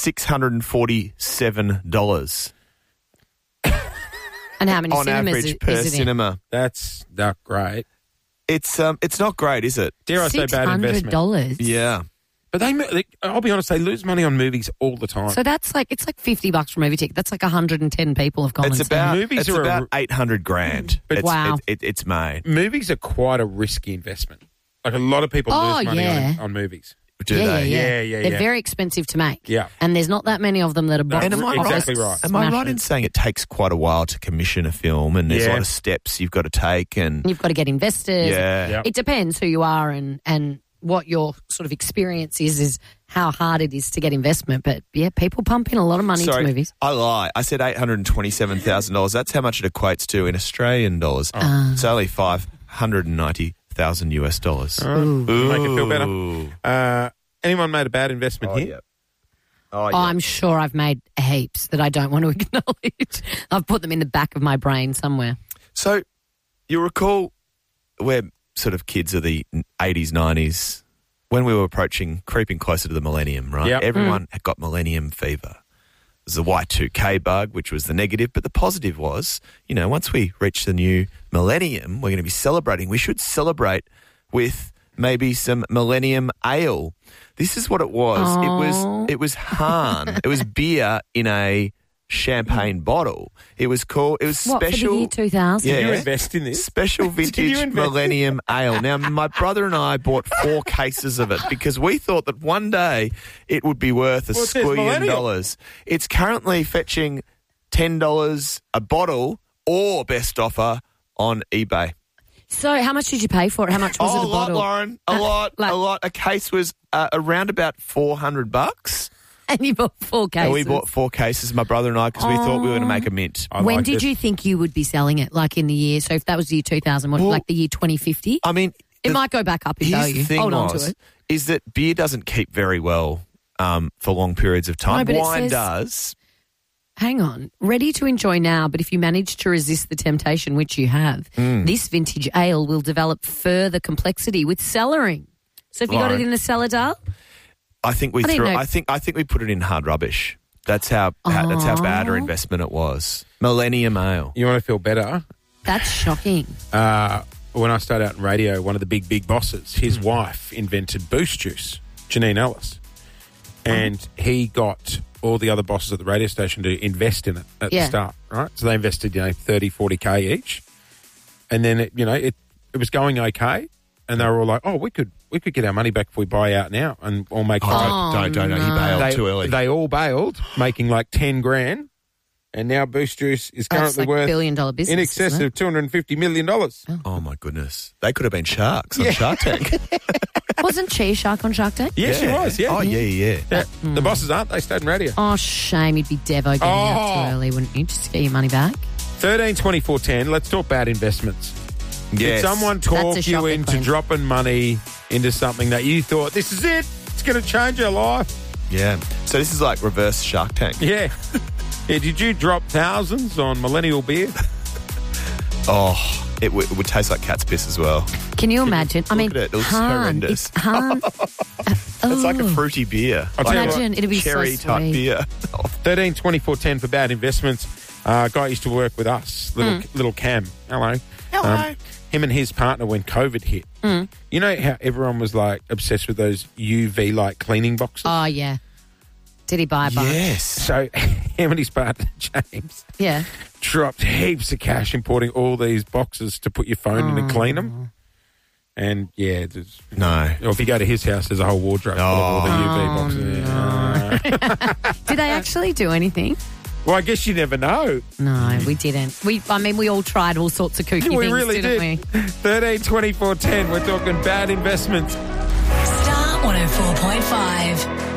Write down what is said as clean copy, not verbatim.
$647. And how many on cinemas average is per it in? cinema. That's not great. It's not great, is it? Dare I say bad investment? $600. Yeah. But I'll be honest, they lose money on movies all the time. So it's like $50 for a movie ticket. That's like 110 people have gone It's and seen it. about Movies it's are about $800,000. But wow. It's made. Movies are quite a risky investment. Like a lot of people lose money on movies. Do they? Yeah. They're very expensive to make. Yeah. And there's not that many of them that are boxed. And am I exactly right. Am I right in saying it takes quite a while to commission a film, and there's a lot of steps you've got to take, and You've got to get investors. Yeah. Yep. It depends who you are and what your sort of experience is how hard it is to get investment. But, yeah, people pump in a lot of money into movies. I lie. I said $827,000. That's how much it equates to in Australian dollars. It's only $590,000 US dollars. Make it feel better. Anyone made a bad investment here? Yeah. I'm sure I've made heaps that I don't want to acknowledge. I've put them in the back of my brain somewhere. So you recall we're sort of kids of the 80s, 90s, when we were creeping closer to the millennium, right? Yep. Everyone had got millennium fever. There's the Y2K bug, which was the negative, but the positive was, once we reach the new millennium, we're going to be celebrating. We should celebrate with maybe some millennium ale. This is what it was. Aww. It was Hahn. It was beer in a champagne bottle. It was What, special. for the year 2000? Yeah. Did you invest in this? Special vintage millennium ale. Now, my brother and I bought 4 cases of it because we thought that one day it would be worth a squillion dollars. It's currently fetching $10 a bottle or best offer on eBay. So how much did you pay for it? How much was it a bottle? Lauren. A lot. A case was around about $400. And you bought 4 cases. And we bought 4 cases, my brother and I, because we thought we were going to make a mint. When did you think you would be selling it? Like in the year, so if that was the year 2000, like the year 2050? I mean, it might go back up in value. Hold on to it. Is that beer doesn't keep very well for long periods of time. No, but Wine does. Hang on. Ready to enjoy now, but if you manage to resist the temptation, which you have, this vintage ale will develop further complexity with cellaring. So if you got it in the cellar, Dale? I think we put it in hard rubbish. That's how bad our investment it was. Millennium ale. You want to feel better? That's shocking. When I started out in radio, one of the big bosses, his wife invented Boost Juice, Janine Ellis. And he got all the other bosses at the radio station to invest in it at the start, right? So they invested, 30, 40K each. And then, it was going okay. And they were all like, oh, we could get our money back if we buy out now and all make... Don't. He bailed too early. They all bailed, making like 10 grand. And now Boost Juice is currently worth $1 billion business, in excess of $250 million. Oh, my goodness. They could have been sharks on Shark Tank. Wasn't Cheese Shark on Shark Tank? Yeah, she was, yeah. Oh, yeah. The bosses aren't. They stayed in radio. Oh, shame. You'd be Devo getting out too early, wouldn't you? Just to get your money back. 13, 24, 10. Let's talk bad investments. Yes. Did someone talk That's a you shocking into claim. dropping money into something that you thought, this is it, it's going to change your life? Yeah. So this is like reverse Shark Tank. Yeah. Did you drop thousands on millennial beer? Oh, it would taste like cat's piss as well. Can you imagine? I mean, Look at it. It looks Hahn, horrendous. it's Hahn. It's like a fruity beer. I'll tell you Imagine, it'd be so cherry type sweet. beer. 13, 24, 10 for bad investments. Guy used to work with us, little Cam. Hello. Him and his partner when COVID hit. You know how everyone was like obsessed with those UV light cleaning boxes? Oh, yeah. Did he buy a bunch? Yes. So him and his partner, James, Yeah. dropped heaps of cash importing all these boxes to put your phone in and clean them. And, yeah, No. or if you go to his house, there's a whole wardrobe full of all the UV boxes. Did they actually do anything? Well, I guess you never know. No, we didn't. We all tried all sorts of kooky We things, really didn't did. we? 13, 24, 10. We're talking bad investments. Star 104.5.